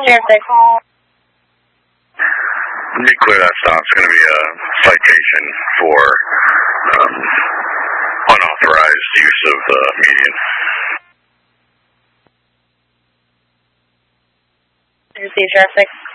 Sheriff 6. Let me clear that stop. It's going to be a citation for unauthorized use of the median. Did you see Sheriff 6?